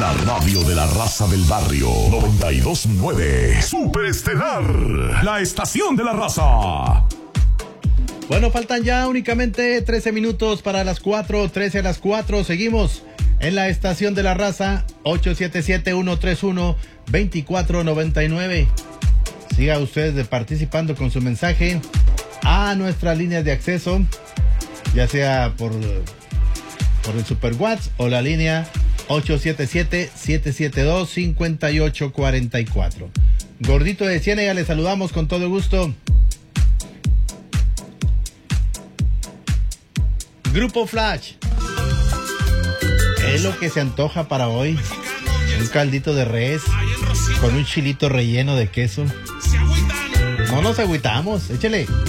La radio de la raza del barrio. 92.9. Superestelar. La estación de la raza. Bueno, faltan ya únicamente 13 minutos para las 4, 13 a las 4. Seguimos en la estación de la raza, 877-131-2499. Siga usted participando con su mensaje a nuestra línea de acceso, ya sea por el Super WhatsApp o la línea 877-772-5844. Gordito de Ciénega, le saludamos con todo gusto. Grupo Flash. Es lo que se antoja para hoy. Un caldito de res con un chilito relleno de queso. No nos agüitamos, échale.